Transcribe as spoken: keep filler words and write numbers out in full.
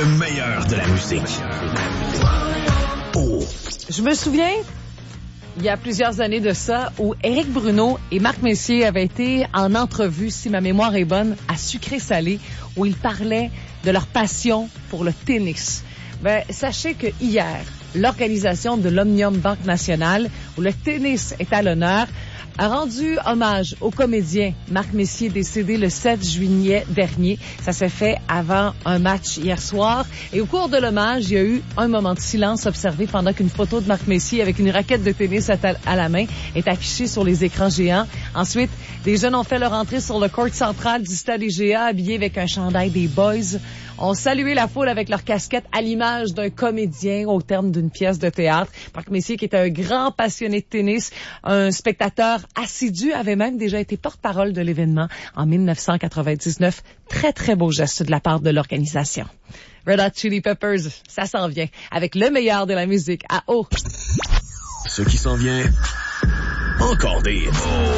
Le meilleur de la musique. Oh. Je me souviens, il y a plusieurs années de ça, où Éric Bruno et Marc Messier avaient été en entrevue, si ma mémoire est bonne, à Sucré-Salé, où ils parlaient de leur passion pour le tennis. Ben, sachez que hier, l'organisation de l'Omnium Banque Nationale, où le tennis est à l'honneur, a rendu hommage au comédien Marc Messier, décédé le sept juillet dernier. Ça s'est fait avant un match hier soir. Et au cours de l'hommage, il y a eu un moment de silence observé pendant qu'une photo de Marc Messier avec une raquette de tennis à la main est affichée sur les écrans géants. Ensuite, des jeunes ont fait leur entrée sur le court central du stade I G A, habillés avec un chandail des Boys. Ont salué la foule avec leur casquette à l'image d'un comédien au terme d'une pièce de théâtre. Marc Messier, qui est un grand passionné de tennis, un spectateur assidu, avait même déjà été porte-parole de l'événement en dix-neuf cent quatre-vingt-dix-neuf. Très, très beau geste de la part de l'organisation. Red Hot Chili Peppers, ça s'en vient avec le meilleur de la musique à haut. Ce qui s'en vient, encore des